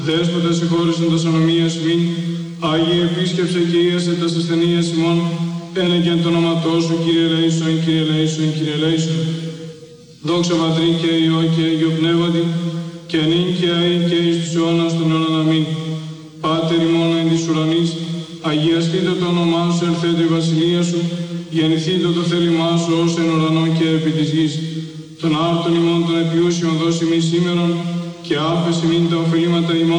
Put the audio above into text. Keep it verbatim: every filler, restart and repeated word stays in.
Δέσποτα συγχώρησον τας ανομίας μην, Άγιε επίσκεψε και ίασε τας ασθενείας ημών, ένεκεν το όνοματό σου, Κύριε ελέησον, Κύριε ελέησον, Κύριε ελέησον. Δόξα Πατρί και Υιό και Αγίου Πνεύματι, και νυν και αεί και εις τους αιώνας των αιώνων αμήν. Πάτερ ημών εν της ουρανής, αγιαστήτω το όνομά σου, ελθέτω η βασιλεία σου, γεννηθήτω το θέλημά σου ως εν ουρανό και επί της γης. Των άρτων ημών των επιούσιων δώσει μη σήμερον, και άφεση μην τα οφειλήματα ημών.